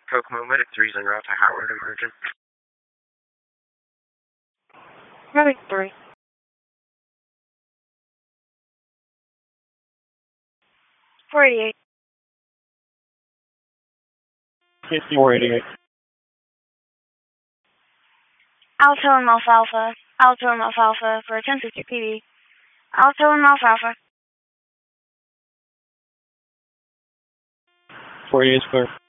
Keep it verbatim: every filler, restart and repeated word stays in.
Kokomo Medic three is en route to Howard Emergent. Medic three. four eighty-eight. four eighty-eight. Alto and Alfalfa. Alto and Alfalfa for ten sixty P D. Alto and Alfalfa. four eighty-eight square.